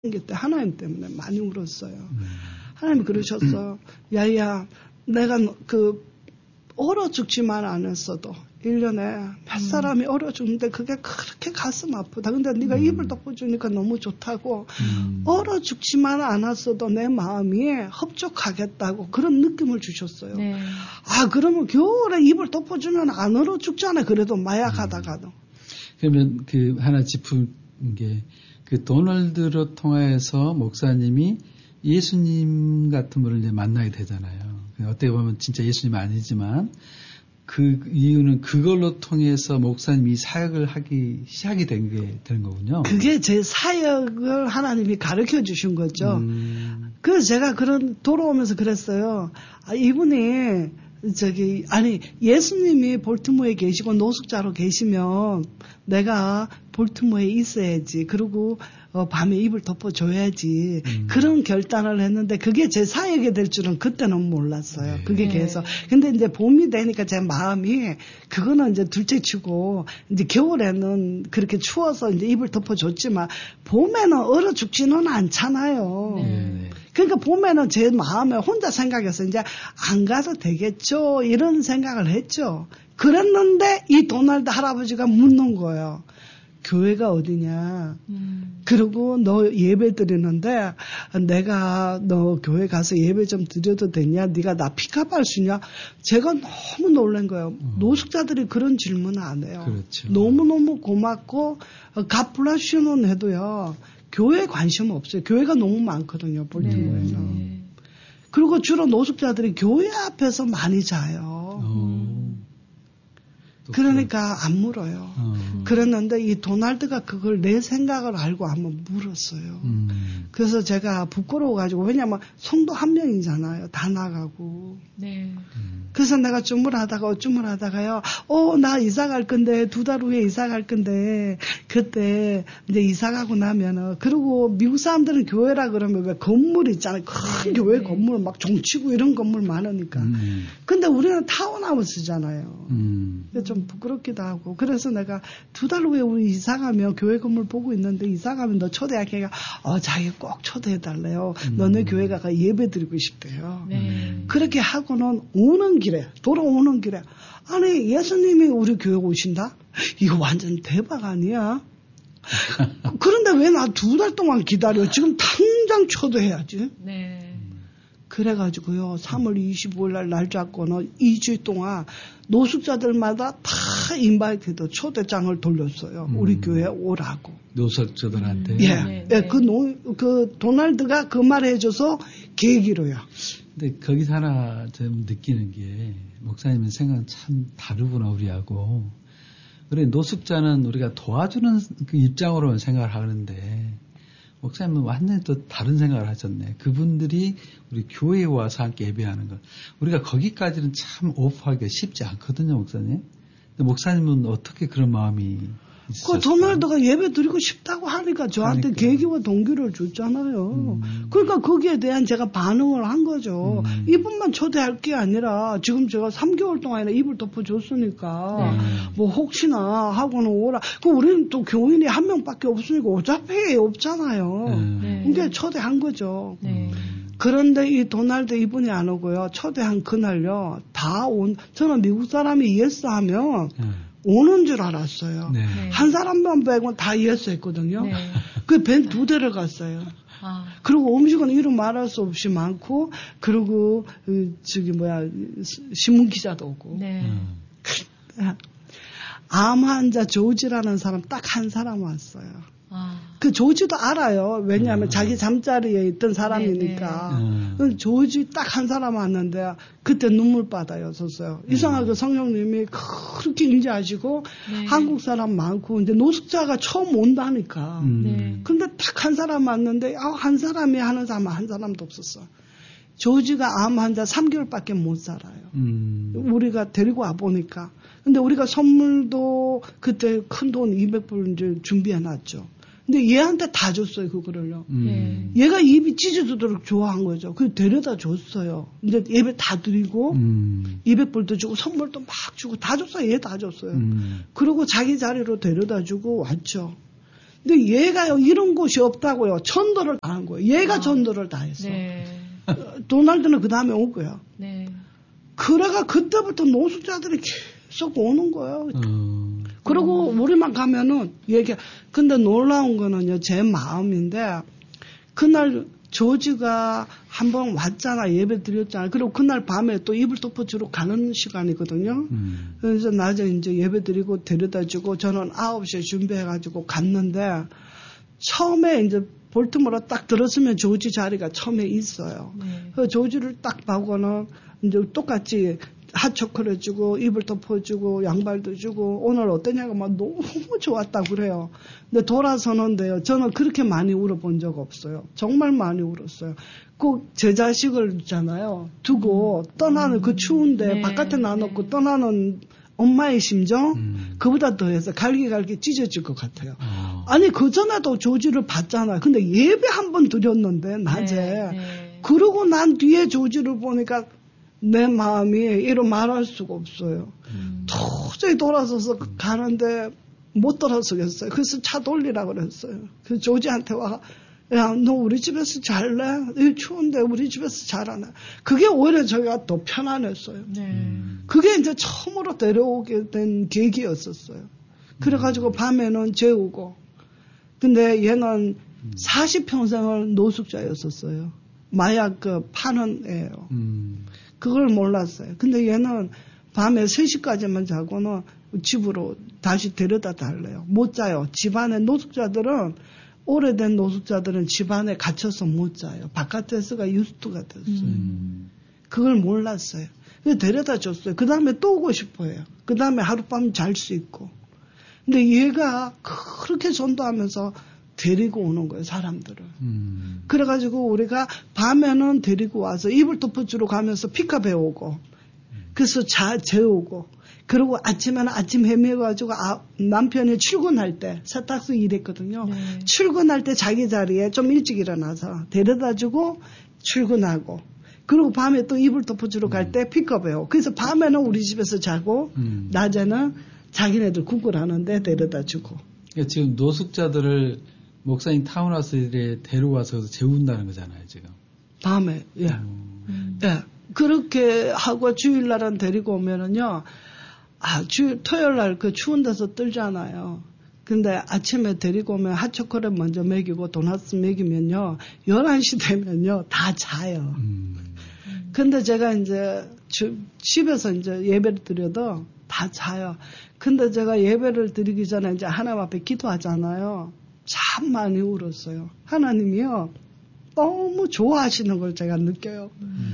때 하나님 때문에 많이 울었어요. 하나님이 그러셨어요. 야야, 내가 얼어 죽지만 않았어도 1년에 몇 사람이 얼어 죽는데 그게 그렇게 가슴 아프다. 근데 네가 입을 덮어주니까 너무 좋다고 얼어 죽지만 않았어도 내 마음이 흡족하겠다고 그런 느낌을 주셨어요. 네. 아, 그러면 겨울에 입을 덮어주면 안 얼어 죽잖아요. 그래도 마약하다가도. 그러면 하나 짚은 게 도널드를 통해서 목사님이 예수님 같은 분을 이제 만나게 되잖아요. 어떻게 보면 진짜 예수님은 아니지만 그 이유는 그걸로 통해서 목사님이 사역을 하기 시작이 되는 거군요. 그게 제 사역을 하나님이 가르쳐 주신 거죠. 그래서 제가 돌아오면서 그랬어요. 아, 이분이 예수님이 볼티모어에 계시고 노숙자로 계시면 내가 볼티모어에 있어야지. 그리고 밤에 입을 덮어줘야지. 그런 결단을 했는데 그게 제 사역이 될 줄은 그때는 몰랐어요. 네. 그게 계속. 근데 이제 봄이 되니까 제 마음이 그거는 이제 둘째치고 이제 겨울에는 그렇게 추워서 이제 입을 덮어줬지만 봄에는 얼어 죽지는 않잖아요. 네. 그러니까 봄에는 제 마음에 혼자 생각해서 이제 안 가도 되겠죠. 이런 생각을 했죠. 그랬는데 이 도널드 할아버지가 묻는 거예요. 교회가 어디냐. 그리고 너 예배 드리는데 내가 너 교회 가서 예배 좀 드려도 되냐. 네가 나 픽업할 수 있냐. 제가 너무 놀란 거예요. 노숙자들이 그런 질문을 안 해요. 그렇죠. 너무너무 고맙고 갓플라시는 해도요. 교회에 관심 없어요. 교회가 너무 많거든요. 볼티모어에는. 네. 그리고 주로 노숙자들이 교회 앞에서 많이 자요. 그러니까 안 물어요. 그랬는데 이 도널드가 그걸 내 생각을 알고 한번 물었어요. 그래서 제가 부끄러워가지고 왜냐면 성도 한 명이잖아요. 다 나가고. 네. 그래서 내가 주물하다가요. 나 이사 갈 건데 2달 후에 이사 갈 건데 그때 이제 이사 가고 나면은 그리고 미국 사람들은 교회라 그러면 왜 건물 있잖아요. 큰 교회 건물 막 종치고 이런 건물 많으니까. 근데 우리는 타운하우스잖아요. 좀 부끄럽기도 하고. 그래서 내가 2달 후에 우리 이사 가면 교회 건물 보고 있는데 이사 가면 너 초대할게. 자기 꼭 초대해달래요. 너네 교회 가가 예배 드리고 싶대요. 네. 그렇게 하고는 돌아오는 길에 아니 예수님이 우리 교회 오신다? 이거 완전 대박 아니야? 그런데 왜 나 2달 동안 기다려? 지금 당장 초대해야지. 네. 그래가지고요 3월 25일 날 잡고는 2주 동안 노숙자들마다 다 인바이트도 초대장을 돌렸어요. 우리 교회에 오라고. 노숙자들한테. 예. 예. 그 도널드가 그 말 해줘서 계기로요. 근데 거기서 하나 좀 느끼는 게 목사님의 생각은 참 다르구나 우리하고. 그래 노숙자는 우리가 도와주는 그 입장으로 생각을 하는데 목사님은 완전히 또 다른 생각을 하셨네. 그분들이 우리 교회에 와서 함께 예배하는 것. 우리가 거기까지는 참 오프하기가 쉽지 않거든요, 목사님. 근데 목사님은 어떻게 그런 마음이 있었어요? 그 도널드가 예배 드리고 싶다고 하니까 저한테 계기와 동기를 줬잖아요. 그러니까 거기에 대한 제가 반응을 한 거죠. 이분만 초대할 게 아니라 지금 제가 3개월 동안이나 입을 덮어줬으니까 뭐 혹시나 하고는 오라. 우리는 또 교인이 한 명밖에 없으니까 어차피 없잖아요. 그러니까 초대한 거죠. 그런데 이 도널드 이분이 안 오고요. 초대한 그날요. 저는 미국 사람이 예스 하면 오는 줄 알았어요. 네. 한 사람만 빼고 다 예스 했거든요. 네. 그 밴 2대를 갔어요. 그리고 음식은 이름 말할 수 없이 많고, 그리고, 신문 기자도 오고. 네. 암 환자 조지라는 사람 딱 한 사람 왔어요. 그 조지도 알아요. 왜냐하면 자기 잠자리에 있던 사람이니까. 조지 딱 한 사람 왔는데 그때 눈물바다였었어요. 이상하게 성령님이 그렇게 인지하시고 한국 사람 많고 이제 노숙자가 처음 온다니까. 근데 딱 한 사람 왔는데 한 사람이 하는 사람 한 사람도 없었어. 조지가 암 환자 3개월밖에 못 살아요. 우리가 데리고 와 보니까. 근데 우리가 선물도 그때 큰 돈 200불 이제 준비해 놨죠. 근데 얘한테 다 줬어요, 그거를요. 얘가 입이 찢어지도록 좋아한 거죠. 그래서 데려다 줬어요. 이제 예배 다 드리고, 200불도 주고, 선물도 막 주고, 다 줬어요. 얘 다 줬어요. 그리고 자기 자리로 데려다 주고 왔죠. 근데 얘가요, 이런 곳이 없다고요. 전도를 다 한 거예요. 얘가 전도를 다 했어. 네. 도널드는 그 다음에 오고요. 네. 그래가 그때부터 노숙자들이 계속 오는 거예요. 그리고 우리만 가면은 근데 놀라운 거는요, 제 마음인데, 그날 조지가 한번 왔잖아, 예배 드렸잖아. 그리고 그날 밤에 또 이불 덮어주러 가는 시간이거든요. 그래서 낮에 이제 예배 드리고 데려다 주고 저는 9시에 준비해가지고 갔는데, 처음에 이제 볼트모로 딱 들었으면 조지 자리가 처음에 있어요. 그 조지를 딱 보고는 이제 똑같이 핫초콜릿 주고 이불 덮어주고 양발도 주고 오늘 어떠냐고 막 너무 좋았다고 그래요. 근데 돌아서는데요. 저는 그렇게 많이 울어본 적 없어요. 정말 많이 울었어요. 꼭 제 자식을 있잖아요. 두고 떠나는 그 추운데 네, 바깥에 놔놓고 네. 떠나는 엄마의 심정 그보다 더해서 갈기갈기 찢어질 것 같아요. 아니 그전에도 조지를 봤잖아요. 근데 예배 한 번 드렸는데 낮에 네, 네. 그러고 난 뒤에 조지를 보니까 내 마음이 이루 말할 수가 없어요. 도저히 돌아서서 가는데 못 돌아서겠어요. 그래서 차 돌리라고 그랬어요. 그래서 조지한테 와, 야, 너 우리 집에서 잘래? 추운데 우리 집에서 잘하네. 그게 오히려 저희가 더 편안했어요. 그게 이제 처음으로 데려오게 된 계기였었어요. 그래가지고 밤에는 재우고. 근데 얘는 40평생을 노숙자였었어요. 마약 파는 애예요. 그걸 몰랐어요. 근데 얘는 밤에 3시까지만 자고는 집으로 다시 데려다 달래요. 못 자요. 집안에 노숙자들은 오래된 노숙자들은 집안에 갇혀서 못 자요. 바깥에서가 유스트가 됐어요. 그걸 몰랐어요. 그래서 데려다 줬어요. 그 다음에 또 오고 싶어요. 그 다음에 하룻밤 잘 수 있고. 근데 얘가 그렇게 전도하면서 데리고 오는 거예요, 사람들을. 그래가지고 우리가 밤에는 데리고 와서 이불 덮어주러 가면서 픽업해 오고, 그래서 재우고, 그리고 아침에는 아침 헤매가지고 남편이 출근할 때, 세탁소 일했거든요. 네. 출근할 때 자기 자리에 좀 일찍 일어나서 데려다 주고 출근하고, 그리고 밤에 또 이불 덮어주러 갈 때 픽업해 오고, 그래서 밤에는 우리 집에서 자고, 낮에는 자기네들 국을 하는데 데려다 주고. 그러니까 지금 노숙자들을 목사님 타운하우스에 데려와서 재운다는 거잖아요, 지금. 밤에, 예. 예. 그렇게 하고 주일날은 데리고 오면은요, 토요일날 그 추운 데서 떨잖아요. 근데 아침에 데리고 오면 핫초콜릿 먼저 먹이고 도넛 먹이면요, 11시 되면요, 다 자요. 근데 제가 이제 집에서 이제 예배를 드려도 다 자요. 근데 제가 예배를 드리기 전에 이제 하나님 앞에 기도하잖아요. 참 많이 울었어요. 하나님이요, 너무 좋아하시는 걸 제가 느껴요.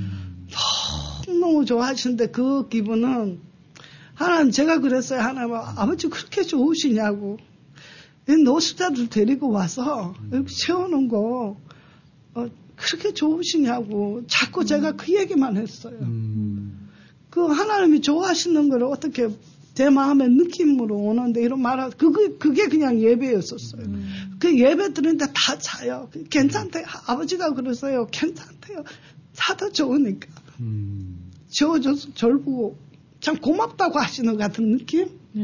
너무 좋아하시는데 그 기분은, 하나님, 제가 그랬어요. 하나님, 아버지 그렇게 좋으시냐고. 노숙자들 데리고 와서 여기 세우는 거 그렇게 좋으시냐고. 자꾸 제가 그 얘기만 했어요. 그 하나님이 좋아하시는 걸 어떻게 제 마음의 느낌으로 오는데 이런 말, 그게 그냥 예배였었어요. 그 예배 드리는데 다 자요. 괜찮대요. 아버지가 그랬어요. 괜찮대요. 자도 좋으니까. 재워줘서 절부고 참 고맙다고 하시는 것 같은 느낌?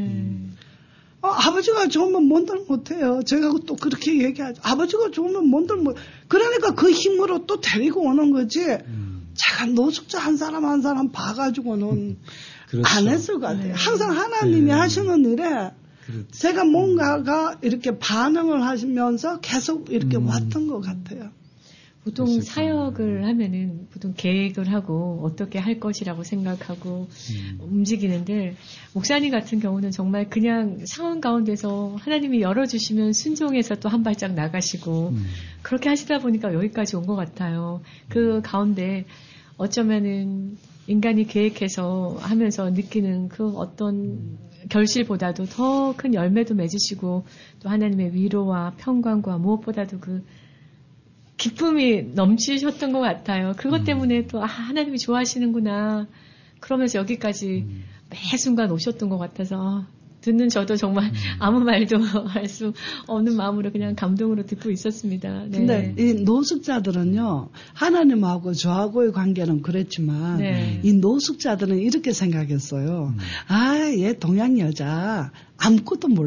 아버지가 좋으면 뭔들 못해요. 제가 또 그렇게 얘기하죠. 아버지가 좋으면 뭔들 못. 그러니까 그 힘으로 또 데리고 오는 거지. 제가 노숙자 한 사람 한 사람 봐가지고는 그렇죠. 안 했을 것 같아요. 항상 하나님이 하시는 일에 그렇죠. 제가 뭔가가 이렇게 반응을 하시면서 계속 이렇게 왔던 것 같아요. 보통 그렇죠. 사역을 하면은 보통 계획을 하고 어떻게 할 것이라고 생각하고 움직이는데, 목사님 같은 경우는 정말 그냥 상황 가운데서 하나님이 열어주시면 순종해서 또 한 발짝 나가시고 그렇게 하시다 보니까 여기까지 온 것 같아요. 그 가운데 어쩌면은 인간이 계획해서 하면서 느끼는 그 어떤 결실보다도 더 큰 열매도 맺으시고 또 하나님의 위로와 평강과 무엇보다도 그 기쁨이 넘치셨던 것 같아요. 그것 때문에 또 하나님이 좋아하시는구나 그러면서 여기까지 매 순간 오셨던 것 같아서 듣는 저도 정말 아무 말도 할 수 없는 마음으로 그냥 감동으로 듣고 있었습니다. 네. 근데 이 노숙자들은요, 하나님하고 저하고의 관계는 그랬지만 네. 이 노숙자들은 이렇게 생각했어요. 얘 동양 여자 아무것도 몰라.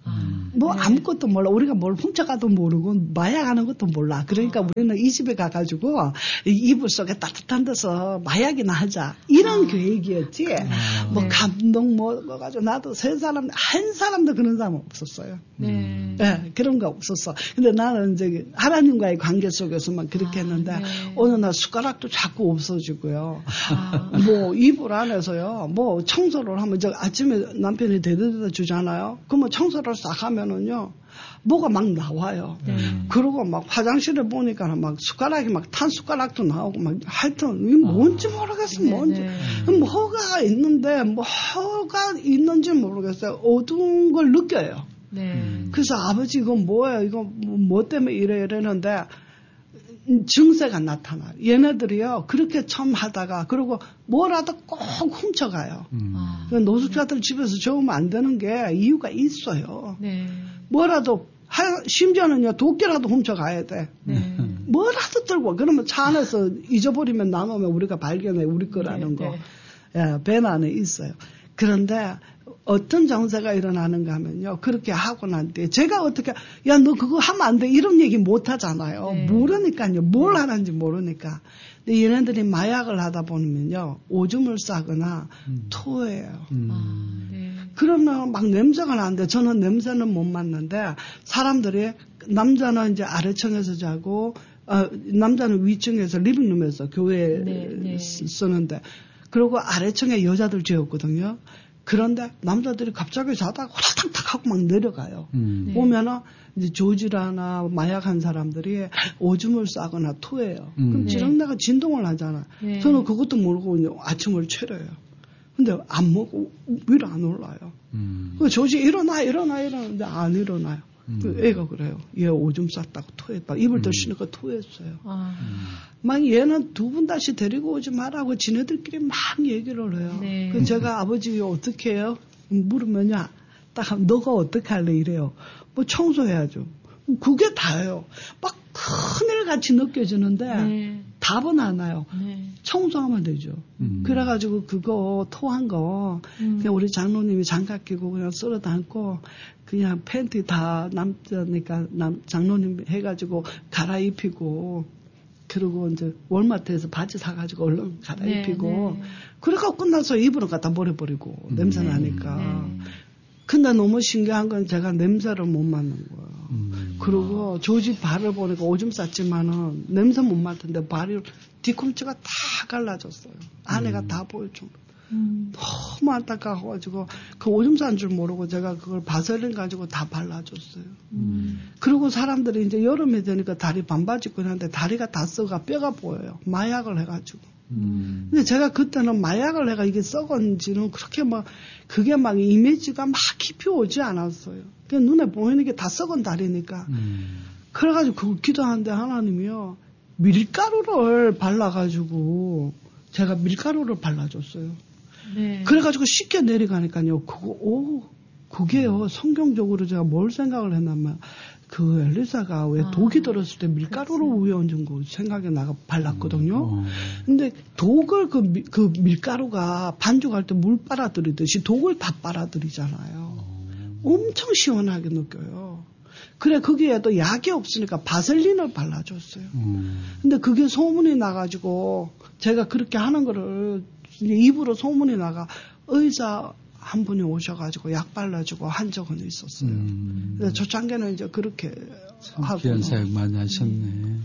뭐 아무것도 몰라. 우리가 뭘 훔쳐가도 모르고 마약하는 것도 몰라. 그러니까 우리는 이 집에 가가지고 이불 속에 따뜻한 데서 마약이나 하자. 이런 계획이었지. 뭐 감동 뭐 가지고 나도 한 사람도 그런 사람 없었어요. 네, 그런 거 없었어. 근데 나는 이제 하나님과의 관계 속에서만 그렇게 했는데 어느 날 숟가락도 자꾸 없어지고요. 뭐 이불 안에서요. 뭐 청소를 하면 저 아침에 남편이 데려다 주잖아요. 그러면 청소를 싹 하면은요. 뭐가 막 나와요. 그러고 막 화장실에 보니까 막 숟가락이 막 탄 숟가락도 나오고 막 하여튼 이게 뭔지 모르겠어. 뭔지. 뭐가 있는데 뭐가 있는지 모르겠어요. 어두운 걸 느껴요. 그래서 아버지 이건 뭐예요? 이거 뭐 때문에 이러는데 증세가 나타나요. 얘네들이요. 그렇게 처음 하다가 그리고 뭐라도 꼭 훔쳐가요. 노숙자들 집에서 적으면 안 되는 게 이유가 있어요. 뭐라도 심지어는요 도끼라도 훔쳐가야 돼. 뭐라도 들고 그러면 차 안에서 잊어버리면 나오면 우리가 발견해 우리 거라는 거. 배낭에 있어요. 그런데 어떤 정세가 일어나는가 하면요. 그렇게 하고 난 뒤에 제가 어떻게 야 너 그거 하면 안 돼 이런 얘기 못 하잖아요. 모르니까요. 뭘 하는지 모르니까. 근데 얘네들이 마약을 하다 보면요. 오줌을 싸거나 토해요. 그러면 막 냄새가 나는데 저는 냄새는 못 맡는데 사람들이 남자는 이제 아래층에서 자고 남자는 위층에서 리빙룸에서 교회에 쓰는데 그리고 아래층에 여자들 재웠거든요. 그런데 남자들이 갑자기 자다가 호락탕탕 하고 막 내려가요. 보면은 이제 조지라나 마약한 사람들이 오줌을 싸거나 토해요. 그럼 지렁내가 진동을 하잖아. 저는 그것도 모르고 아침을 차려요. 근데 안 먹고 위로 안 올라요. 그 조지 일어나 이러는데 안 일어나요. 그 애가 그래요. 얘 오줌 쌌다고 토했다. 이불 덮으니까 토했어요. 막 얘는 두 분 다시 데리고 오지 말라고 지네들끼리 막 얘기를 해요. 그 제가 아버지 어떻게 해요? 물으면요. 딱 하면 너가 어떻게 할래 이래요. 뭐 청소해야죠. 그게 다예요. 막 큰일같이 느껴지는데 답은 안 와요. 청소하면 되죠. 그래가지고 그거 토한 거 그냥 우리 장로님이 장갑 끼고 그냥 쓸어 담고 그냥 팬티 다 남자니까 장로님 해가지고 갈아입히고 그리고 이제 월마트에서 바지 사가지고 얼른 갈아입히고 그래가 끝나서 이불을 갖다 버려버리고 냄새 나니까. 근데 너무 신기한 건 제가 냄새를 못 맡는 거예요. 그리고 조지 발을 보니까 오줌 쌌지만은 냄새 못 맡는데 발이 뒤꿈치가 다 갈라졌어요. 안에가 다 보일 정도. 너무 안타까워가지고 그 오줌 싼 줄 모르고 제가 그걸 바셀린 가지고 다 발라줬어요. 그리고 사람들이 이제 여름이 되니까 다리 반바지 입고 있는데 다리가 다 썩어 뼈가 보여요. 마약을 해가지고. 근데 제가 그때는 마약을 해가 이게 썩은지는 그렇게 막 그게 막 이미지가 막 깊이 오지 않았어요. 그냥 눈에 보이는 게 다 썩은 다리니까. 그래가지고 그거 기도하는데 하나님이요 밀가루를 발라가지고 제가 밀가루를 발라줬어요. 그래가지고 쉽게 내려가니까요. 그게요 성경적으로 제가 뭘 생각을 했냐면 그 엘리사가 왜 독이 들었을 때 밀가루를 위에 얹은 거 생각이 나가 발랐거든요. 근데 독을 그 밀가루가 반죽할 때 물 빨아들이듯이 독을 다 빨아들이잖아요. 엄청 시원하게 느껴요. 그래 거기에도 약이 없으니까 바셀린을 발라줬어요. 근데 그게 소문이 나가지고 제가 그렇게 하는 거를 입으로 소문이 나가 의사 한 분이 오셔가지고 약 발라주고 한 적은 있었어요. 그래서 초창기는 이제 그렇게 하고. 귀한 사역 많이 하셨네.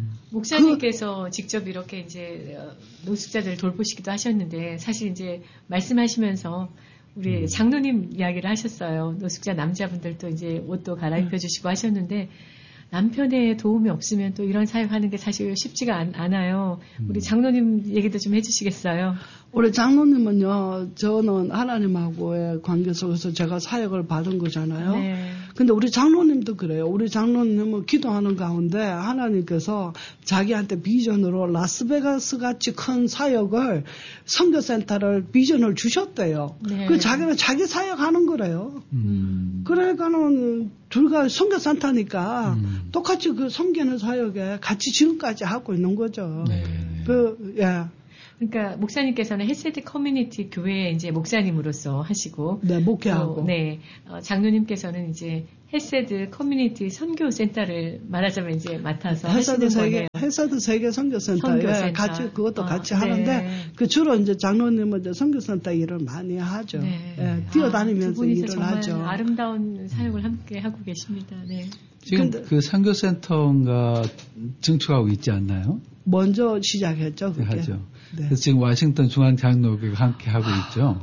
목사님께서 직접 이렇게 이제 노숙자들 돌보시기도 하셨는데 사실 이제 말씀하시면서 우리 장로님 이야기를 하셨어요. 노숙자 남자분들도 이제 옷도 갈아입혀 주시고 하셨는데 남편의 도움이 없으면 또 이런 사역하는 게 사실 쉽지가 않아요. 우리 장로님 얘기도 좀 해주시겠어요? 우리 장로님은요, 저는 하나님하고의 관계 속에서 제가 사역을 받은 거잖아요. 근데 우리 장로님도 그래요. 우리 장로님은 기도하는 가운데 하나님께서 자기한테 비전으로 라스베가스 같이 큰 사역을 선교센터를 비전을 주셨대요. 그 자기는 자기 사역하는 거래요. 그러니까는 둘과 선교센터니까 똑같이 그 섬기는 사역에 같이 지금까지 하고 있는 거죠. 그러니까 목사님께서는 헤세드 커뮤니티 교회에 이제 목사님으로서 하시고, 네, 목회하고, 네, 장로님께서는 이제 헤세드 커뮤니티 선교센터를 말하자면 이제 맡아서 하시는 거예요. 헤세드 세계 선교센터에 같이 그것도 같이 하는데 그 주로 이제 장로님은 이제 선교센터 일을 많이 하죠. 네. 네, 뛰어다니면서 일을 정말 하죠. 아름다운 사역을 함께 하고 계십니다. 네. 지금 그 선교센터가 증축하고 있지 않나요? 먼저 시작했죠. 그게. 하죠. 네. 그래서 지금 워싱턴 중앙장로교가 함께 하고 있죠.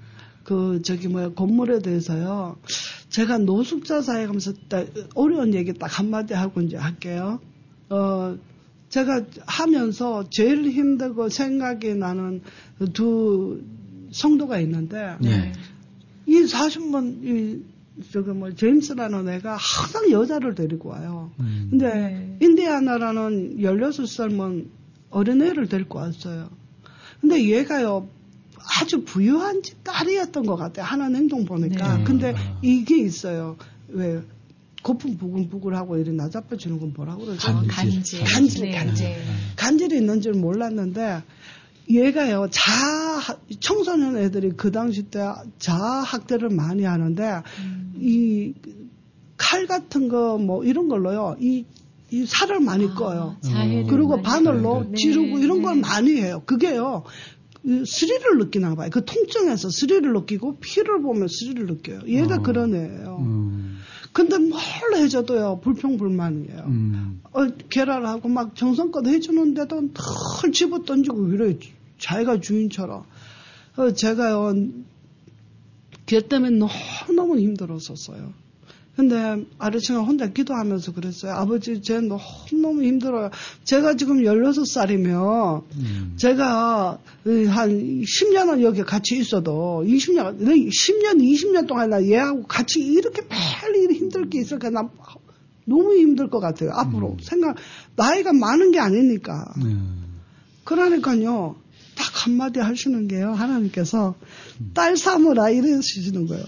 건물에 대해서요. 제가 노숙자 사회 가면서 어려운 얘기 딱 한마디 하고 이제 할게요. 제가 하면서 제일 힘들고 생각이 나는 두 성도가 있는데, 네. 이 40번, 제임스라는 애가 항상 여자를 데리고 와요. 근데 인디아나라는 16살만 어린애를 데리고 왔어요. 근데 얘가요, 아주 부유한 집 딸이었던 것 같아요. 하는 행동 보니까. 네. 근데 이게 있어요. 왜, 거품 부글부글하고 이렇게 나잡혀 주는 건 뭐라고 그러죠? 간질. 간질이 있는 줄 몰랐는데, 얘가요, 청소년 애들이 그 당시 때 자학대를 많이 하는데, 이 칼 같은 거 뭐 이런 걸로요, 이 살을 많이 꺼요. 그리고 바늘로 찌르고 이런 걸 많이 해요. 그게요, 스릴을 느끼나 봐요. 그 통증에서 스릴을 느끼고 피를 보면 스릴을 느껴요. 얘가 그런 애예요. 근데 뭘 해줘도요, 불평불만이에요. 계란하고 막 정성껏 해주는데도 늘 집어 던지고 이래요. 자기가 주인처럼. 제가요, 걔 때문에 너무너무 힘들었었어요. 근데 아래층에 혼자 기도하면서 그랬어요. 아버지, 쟤 너무너무 힘들어요. 제가 지금 16살이면 제가 한 10년은 여기 같이 있어도 10년, 20년 동안 나 얘하고 같이 이렇게 매일 힘들 게 있을까? 나 너무 힘들 것 같아요. 앞으로 나이가 많은 게 아니니까. 그러니까요, 딱 한마디 하시는 게요. 하나님께서 딸 삼으라 이러시는 거예요.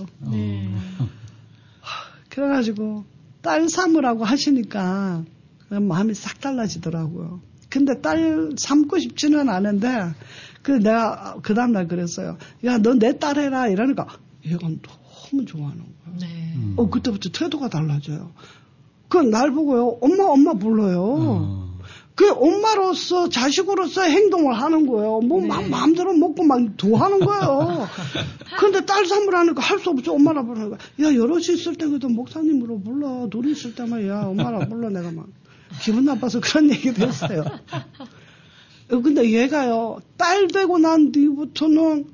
그래가지고 딸 삼으라고 하시니까 마음이 싹 달라지더라고요. 근데 딸 삼고 싶지는 않은데 내가 그 다음날 그랬어요. 야, 너 내 딸 해라 이러니까 얘가 너무 좋아하는 거예요. 네. 그때부터 태도가 달라져요. 날 보고요, 엄마 불러요. 그 엄마로서 자식으로서 행동을 하는 거예요. 마음대로 먹고 막 도하는 거예요. 근데 딸 삼으라니까 할 수 없죠. 엄마라 부르니까. 야, 여럿이 있을 때 그래도 목사님으로 불러. 둘이 있을 때만 야, 엄마라 불러. 내가 막 기분 나빠서 그런 얘기도 했어요. 근데 얘가요, 딸 되고 난 뒤부터는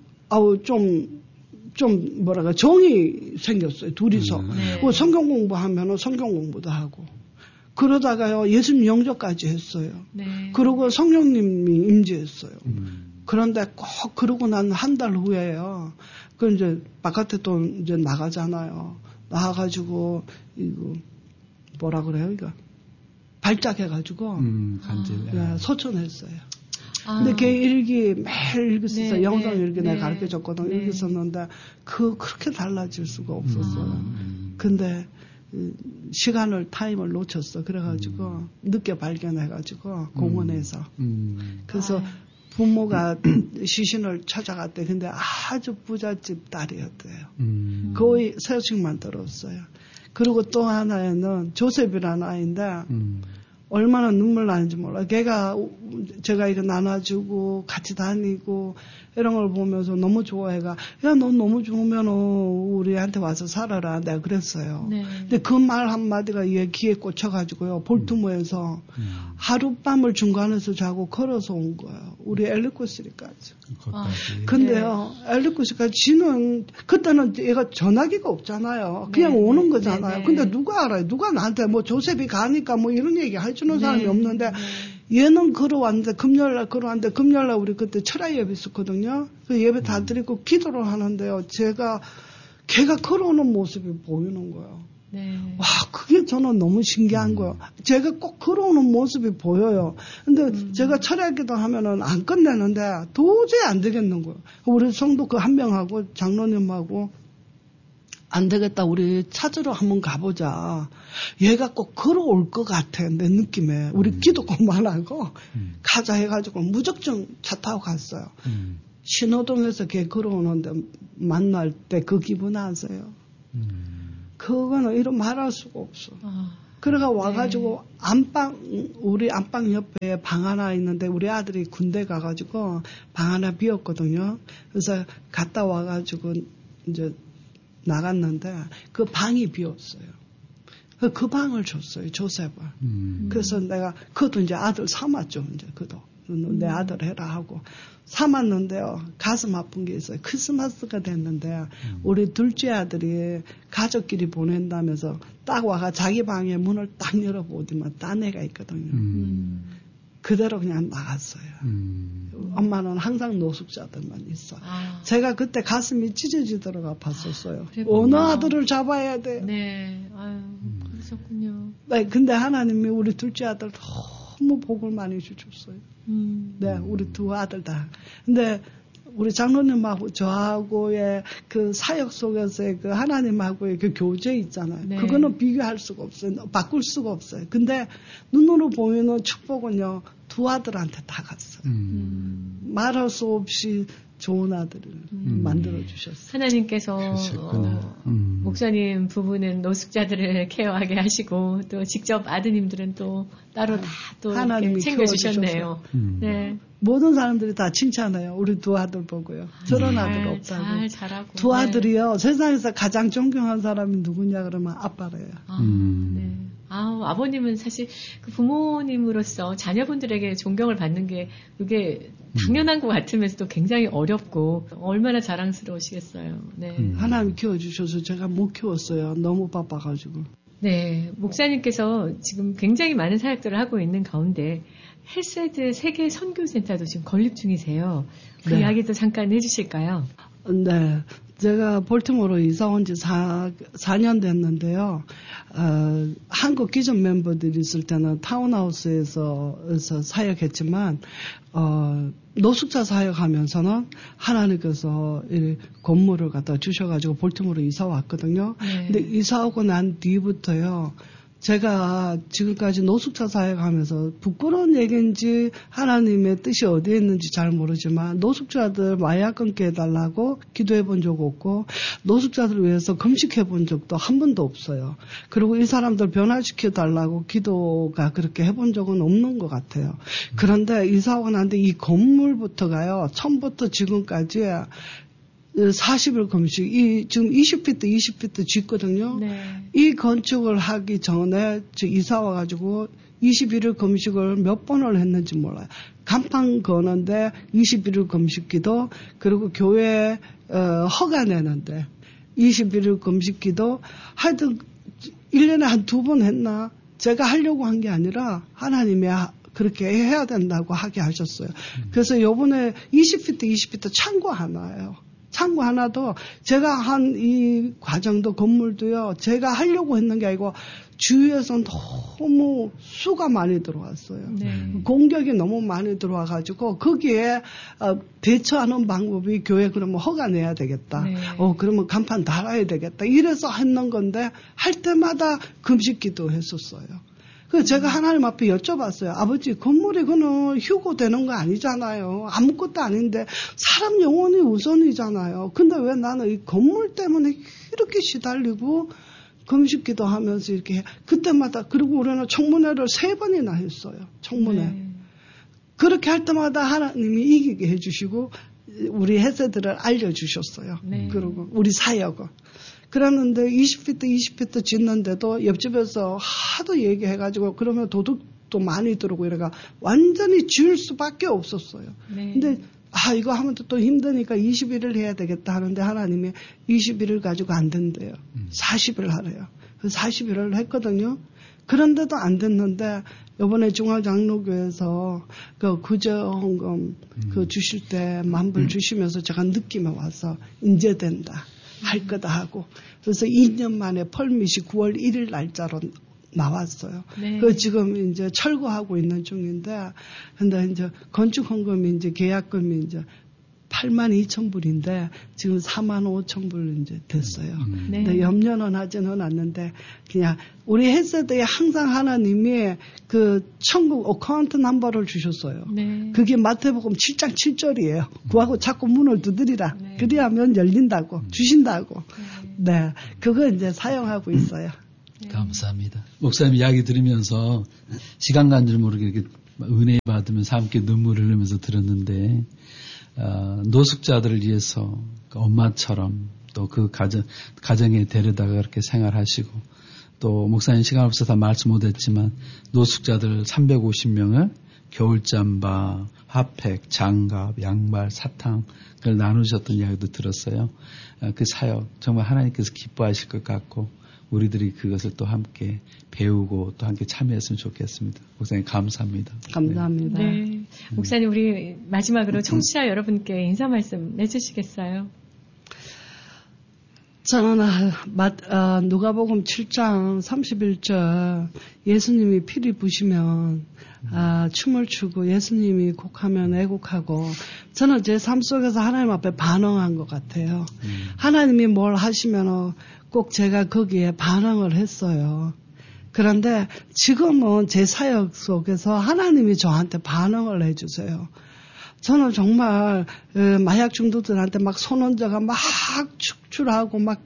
정이 생겼어요. 둘이서. 성경 공부하면은 성경 공부도 하고. 그러다가요, 예수님 영접까지 했어요. 그리고 성령님이 임재했어요. 그런데 꼭 그러고 난 한 달 후에요. 이제 바깥에 또 이제 나가잖아요. 나가가지고, 뭐라 그래요, 이거? 발작해가지고. 네, 소천했어요. 근데 걔 일기 매일 읽었었어요. 영상 일기 내가 가르쳐줬거든. 읽었었는데, 그렇게 달라질 수가 없었어요. 근데, 타임을 놓쳤어. 그래가지고, 늦게 발견해가지고, 공원에서. 그래서 부모가 시신을 찾아갔대. 근데 아주 부잣집 딸이었대요. 거의 세식만 들었어요. 그리고 또 하나에는 조셉이라는 아이인데, 얼마나 눈물 나는지 몰라. 걔가 제가 이거 나눠주고 같이 다니고 이런 걸 보면서 너무 좋아해가 야, 너 너무 좋으면 우리한테 와서 살아라. 내가 그랬어요. 근데 그 말 한마디가 얘 귀에 꽂혀가지고요. 볼트모어에서 하룻밤을 중간에서 자고 걸어서 온 거예요. 우리 엘리코시리까지. 근데요, 엘리코시까지 지는 그때는 얘가 전화기가 없잖아요. 그냥 오는 거잖아요. 근데 누가 알아요? 누가 나한테 조셉이 가니까 이런 얘기 해주는 사람이 없는데 얘는 걸어왔는데 금요일날 우리 그때 철야 예배 있었거든요. 그 예배 다 드리고 기도를 하는데요. 걔가 걸어오는 모습이 보이는 거예요. 와, 그게 저는 너무 신기한 거예요. 제가 꼭 걸어오는 모습이 보여요. 근데 제가 철야 기도 하면은 안 끝내는데 도저히 안 되겠는 거예요. 우리 성도 그 한 명하고 장로님하고 안 되겠다. 우리 찾으러 한번 가보자. 얘가 꼭 걸어올 것 같아. 내 느낌에. 우리 기도 그만하고 가자 해가지고 무작정 차 타고 갔어요. 신호동에서 걔 걸어오는데 만날 때 그 기분 아세요? 그거는 이런 말할 수가 없어. 그래가 와가지고 우리 안방 옆에 방 하나 있는데 우리 아들이 군대 가가지고 방 하나 비었거든요. 그래서 갔다 와가지고 이제 나갔는데 그 방이 비었어요. 그 방을 줬어요, 조셉을. 그래서 내가 그것도 이제 아들 삼았죠, 이제 그도. 내 아들 해라 하고 삼았는데요. 가슴 아픈 게 있어요. 크리스마스가 됐는데 우리 둘째 아들이 가족끼리 보낸다면서 딱 와가 자기 방에 문을 딱 열어보더만 딴 애가 있거든요. 그대로 그냥 나갔어요. 엄마는 항상 노숙자들만 있어. 제가 그때 가슴이 찢어지도록 아팠었어요. 어느 아들을 잡아야 돼. 네, 아유, 그러셨군요. 네, 근데 하나님이 우리 둘째 아들 너무 복을 많이 주셨어요. 네, 우리 두 아들 다. 근데 우리 장로님하고 저하고의 그 사역 속에서의 그 하나님하고의 그 교제 있잖아요. 네. 그거는 비교할 수가 없어요. 바꿀 수가 없어요. 근데 눈으로 보이는 축복은요, 두 아들한테 다 갔어요. 말할 수 없이 좋은 아들을 만들어주셨어요. 하나님께서 목사님 부부는 노숙자들을 케어하게 하시고 또 직접 아드님들은 또 따로 다 또 챙겨주셨네요. 네. 모든 사람들이 다 칭찬해요. 우리 두 아들 보고요. 저런 아들 없다고. 잘하고. 두 아들이요. 세상에서 가장 존경한 사람이 누구냐 그러면 아빠래요. 네. 아버님은 사실 그 부모님으로서 자녀분들에게 존경을 받는 게 그게 당연한 것 같으면서도 굉장히 어렵고 얼마나 자랑스러우시겠어요. 네. 하나님 키워주셔서 제가 못 키웠어요. 너무 바빠가지고. 네. 목사님께서 지금 굉장히 많은 사역들을 하고 있는 가운데 헬세드 세계 선교센터도 지금 건립 중이세요. 그 네. 이야기도 잠깐 해주실까요? 네. 제가 볼티모어로 이사 온 지 4년 됐는데요. 한국 기존 멤버들이 있을 때는 타운하우스에서 사역했지만, 노숙자 사역하면서는 하나님께서 이 건물을 갖다 주셔가지고 볼티모어로 이사 왔거든요. 네. 근데 이사 오고 난 뒤부터요. 제가 지금까지 노숙자 사역하면서 부끄러운 얘기인지 하나님의 뜻이 어디에 있는지 잘 모르지만 노숙자들 마약 끊게 해달라고 기도해 본 적 없고 노숙자들을 위해서 금식해 본 적도 한 번도 없어요. 그리고 이 사람들 변화시켜 달라고 기도가 그렇게 해본 적은 없는 것 같아요. 그런데 이사 오고 난 뒤 이 건물부터가요. 처음부터 지금까지 40일 금식, 지금 20피트 짓거든요. 네. 이 건축을 하기 전에 이사 와가지고 21일 금식을 몇 번을 했는지 몰라요. 간판 거는데 21일 금식 기도, 그리고 교회, 허가 내는데 21일 금식 기도, 하여튼 1년에 한 2번 했나? 제가 하려고 한 게 아니라 하나님이 그렇게 해야 된다고 하게 하셨어요. 그래서 요번에 20피트 창고 하나예요. 창고 하나도 제가 한 이 과정도 건물도요. 제가 하려고 했는 게 아니고 주위에서 너무 수가 많이 들어왔어요. 네. 공격이 너무 많이 들어와가지고 거기에 대처하는 방법이 교회 그러면 허가 내야 되겠다. 네. 그러면 간판 달아야 되겠다. 이래서 했는 건데 할 때마다 금식기도 했었어요. 그래서 제가 하나님 앞에 여쭤봤어요. 아버지, 건물이 그는 휴고 되는 거 아니잖아요. 아무것도 아닌데 사람 영혼이 우선이잖아요. 근데 왜 나는 이 건물 때문에 이렇게 시달리고 금식기도 하면서 이렇게 해. 그때마다 그리고 우리는 청문회를 3번이나 했어요. 청문회. 네. 그렇게 할 때마다 하나님이 이기게 해주시고 우리 헬세들을 알려주셨어요. 네. 그리고 우리 사역을. 그랬는데 20피트 짓는데도 옆집에서 하도 얘기해가지고 그러면 도둑도 많이 들어오고 이래가 완전히 지을 수밖에 없었어요. 네. 근데 이거 하면 또 힘드니까 21일 해야 되겠다 하는데 하나님이 21일 가지고 안 된대요. 40일 하래요. 그래서 40일을 했거든요. 그런데도 안 됐는데 이번에 중앙장로교에서 그 구제헌금 그 주실 때 만불 주시면서 제가 느낌에 와서 이제 된다. 할 거다 하고 그래서 2년 만에 펄밋이 9월 1일 날짜로 나왔어요. 네. 그 지금 이제 철거하고 있는 중인데 근데 이제 건축 헌금이 이제 계약금이 이제 82,000불인데 지금 45,000불 이제 됐어요. 근데 염려는 하지는 않는데 그냥 우리 헬스데이에 항상 하나님이 그 천국 어카운트 넘버를 주셨어요. 네. 그게 마태복음 7장 7절이에요. 구하고 자꾸 문을 두드리라. 네. 그리하면 열린다고 주신다고. 네, 그거 이제 사용하고 있어요. 감사합니다. 목사님 이야기 들으면서 시간 간 줄 모르게 이렇게 은혜 받으면서 함께 눈물을 흘리면서 들었는데 노숙자들을 위해서 엄마처럼 또 그 가정에 데려다가 그렇게 생활하시고 또 목사님 시간 없어서 말씀 못했지만 노숙자들 350명을 겨울잠바, 핫팩, 장갑, 양말, 사탕을 나누셨던 이야기도 들었어요. 그 사역 정말 하나님께서 기뻐하실 것 같고 우리들이 그것을 또 함께 배우고 또 함께 참여했으면 좋겠습니다. 목사님 감사합니다. 감사합니다. 네. 목사님 우리 마지막으로 청취자 여러분께 인사 말씀 해주시겠어요? 저는 누가복음 7장 31절 예수님이 피리 부시면 춤을 추고 예수님이 곡하면 애곡하고 저는 제 삶 속에서 하나님 앞에 반응한 것 같아요. 하나님이 뭘 하시면 꼭 제가 거기에 반응을 했어요. 그런데 지금은 제 사역 속에서 하나님이 저한테 반응을 해주세요. 저는 정말 마약 중독들한테 막 손원자가 막 축출하고 막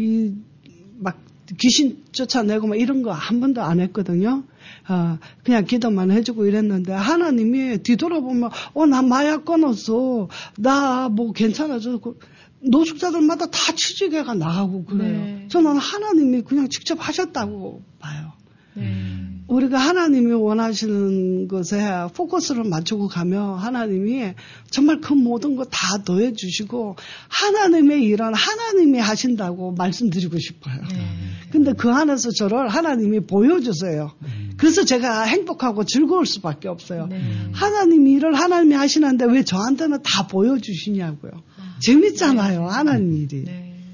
귀신 쫓아내고 막 이런 거 한 번도 안 했거든요. 그냥 기도만 해주고 이랬는데 하나님이 뒤돌아보면 나 마약 끊었어. 나 뭐 괜찮아졌고 노숙자들마다 다 취직회가 나가고 그래요. 네. 저는 하나님이 그냥 직접 하셨다고 봐요. 우리가 하나님이 원하시는 것에 포커스를 맞추고 가면 하나님이 정말 그 모든 거 다 더해 주시고 하나님의 일은 하나님이 하신다고 말씀드리고 싶어요. 근데 그 안에서 저를 하나님이 보여주세요. 그래서 제가 행복하고 즐거울 수밖에 없어요. 하나님 일을 하나님이 하시는데 왜 저한테는 다 보여주시냐고요. 재밌잖아요. 하나님 일이.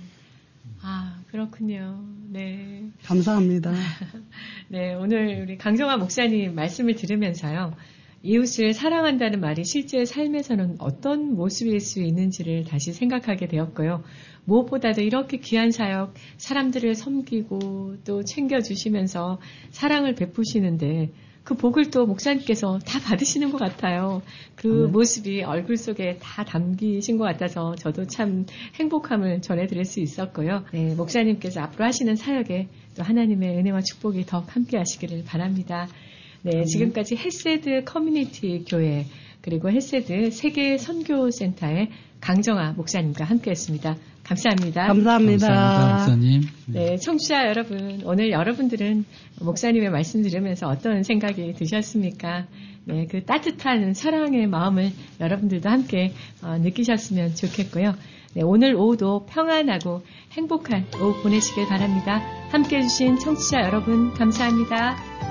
그렇군요. 네. 감사합니다. 네, 오늘 우리 강정화 목사님 말씀을 들으면서요. 이웃을 사랑한다는 말이 실제 삶에서는 어떤 모습일 수 있는지를 다시 생각하게 되었고요. 무엇보다도 이렇게 귀한 사역, 사람들을 섬기고 또 챙겨주시면서 사랑을 베푸시는데 그 복을 또 목사님께서 다 받으시는 것 같아요. 그 모습이 얼굴 속에 다 담기신 것 같아서 저도 참 행복함을 전해드릴 수 있었고요. 네, 목사님께서 앞으로 하시는 사역에 또 하나님의 은혜와 축복이 더 함께 하시기를 바랍니다. 네, 지금까지 헬세드 커뮤니티 교회 그리고 헬세드 세계 선교센터의 강정화 목사님과 함께했습니다. 감사합니다. 감사합니다. 목사님. 네, 청취자 여러분, 오늘 여러분들은 목사님의 말씀 들으면서 어떤 생각이 드셨습니까? 네, 그 따뜻한 사랑의 마음을 여러분들도 함께 느끼셨으면 좋겠고요. 네, 오늘 오후도 평안하고 행복한 오후 보내시길 바랍니다. 함께해 주신 청취자 여러분, 감사합니다.